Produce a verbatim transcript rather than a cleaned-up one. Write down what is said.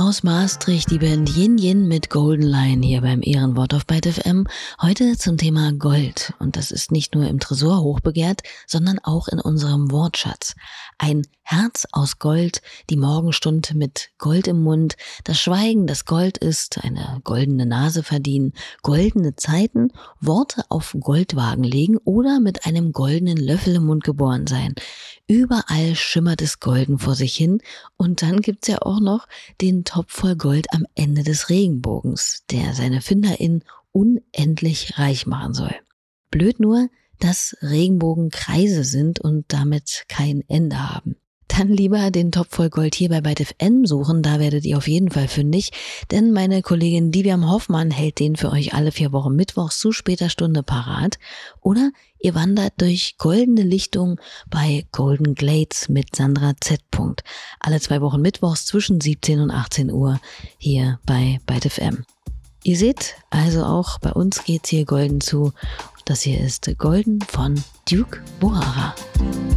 Aus Maastricht die Band Yin Yin mit Golden Line hier beim Ehrenwort auf Byte F M. Heute zum Thema Gold. Und das ist nicht nur im Tresor hochbegehrt, sondern auch in unserem Wortschatz. Ein Herz aus Gold, die Morgenstunde mit Gold im Mund, das Schweigen, das Gold ist, eine goldene Nase verdienen, goldene Zeiten, Worte auf Goldwagen legen oder mit einem goldenen Löffel im Mund geboren sein. Überall schimmert es golden vor sich hin. Und dann gibt's ja auch noch den Topf voll Gold am Ende des Regenbogens, der seine FinderInnen unendlich reich machen soll. Blöd nur, dass Regenbogen Kreise sind und damit kein Ende haben. Dann lieber den Topf voll Gold hier bei Byte F M suchen, da werdet ihr auf jeden Fall fündig, denn meine Kollegin Diviam Hoffmann hält den für euch alle vier Wochen mittwochs zu später Stunde parat. Oder ihr wandert durch goldene Lichtung bei Golden Glades mit Sandra Z. Alle zwei Wochen mittwochs zwischen siebzehn und achtzehn Uhr hier bei Byte F M. Ihr seht, also auch bei uns geht's hier golden zu. Das hier ist Golden von Duke Bohara.